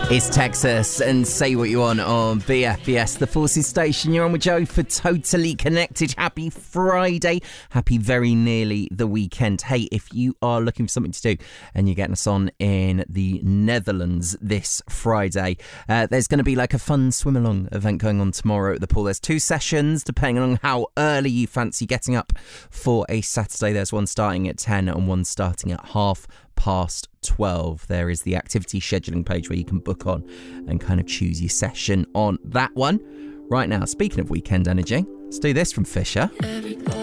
It's Texas and Say What You Want on BFBS, the Forces Station. You're on with Joe for Totally Connected. Happy Friday. Happy very nearly the weekend. Hey, if you are looking for something to do and you're getting us on in the Netherlands this Friday, there's going to be like a fun swim-along event going on tomorrow at the pool. There's 2 sessions, depending on how early you fancy getting up for a Saturday. There's one starting at 10 and one starting at 12:30. There is the activity scheduling page where you can book on and kind of choose your session on that one. Right now, speaking of weekend energy, let's do this from Fisher. Everybody